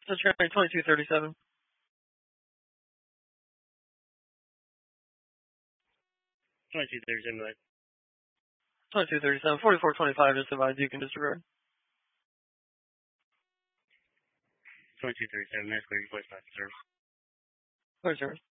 Cincinnati 2237. 2237, 2237. 4425 just advised you can disregard. 2237, that's clear. You place back in service. Clear service.